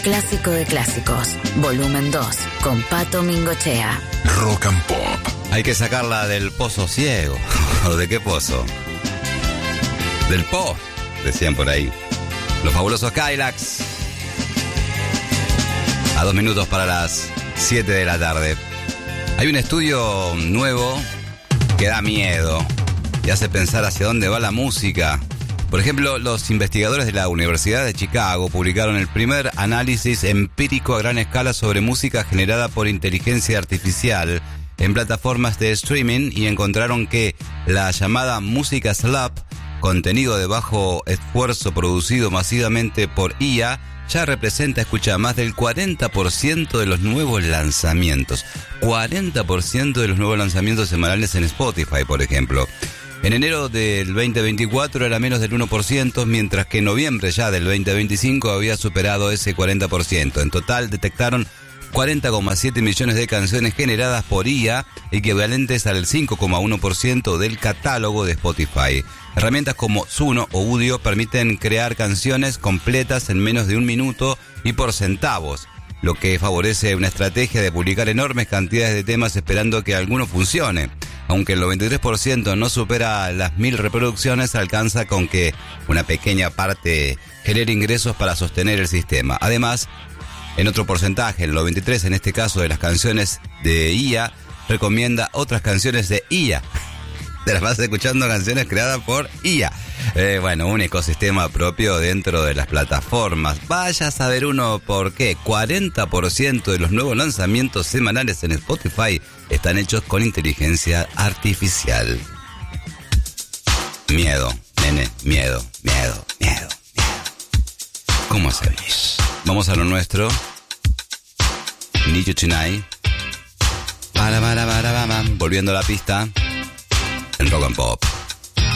Clásico de Clásicos, volumen 2, con Pato Mingochea. Rock and Pop. Hay que sacarla del pozo ciego. ¿O de qué pozo? Del Po, decían por ahí. Los fabulosos Cadillacs. A 2 minutos para las 7 de la tarde. Hay un estudio nuevo que da miedo y hace pensar hacia dónde va la música. Por ejemplo, los investigadores de la Universidad de Chicago publicaron el primer análisis empírico a gran escala sobre música generada por inteligencia artificial en plataformas de streaming y encontraron que la llamada música slap, contenido de bajo esfuerzo producido masivamente por IA, ya representa, escucha, más del 40% de los nuevos lanzamientos. 40% de los nuevos lanzamientos semanales en Spotify, por ejemplo. En enero del 2024 era menos del 1%, mientras que en noviembre ya del 2025 había superado ese 40%. En total detectaron 40,7 millones de canciones generadas por IA, equivalentes al 5,1% del catálogo de Spotify. Herramientas como Suno o Udio permiten crear canciones completas en menos de 1 minuto y por centavos, lo que favorece una estrategia de publicar enormes cantidades de temas esperando que alguno funcione. Aunque el 93% no supera las 1000 reproducciones, alcanza con que una pequeña parte genere ingresos para sostener el sistema. Además, en otro porcentaje, el 93% en este caso de las canciones de IA, recomienda otras canciones de IA. Te las vas escuchando canciones creadas por IA. Bueno, un ecosistema propio dentro de las plataformas. Vaya a saber uno por qué. 40% de los nuevos lanzamientos semanales en Spotify están hechos con inteligencia artificial. Miedo, nene, miedo. ¿Cómo hacemos? Vamos a lo nuestro. Need You Tonight. Volviendo a la pista en Rock and Pop.